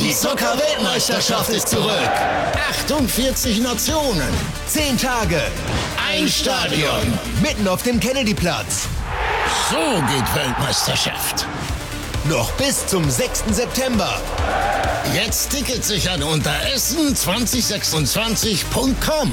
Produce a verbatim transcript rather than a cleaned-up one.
Die Zucker-Weltmeisterschaft ist zurück. achtundvierzig Nationen. zehn Tage. Ein Stadion. Mitten auf dem Kennedyplatz. So geht Weltmeisterschaft. Noch bis zum sechsten September. Jetzt Tickets sichern unter essen zwanzig sechsundzwanzig punkt com.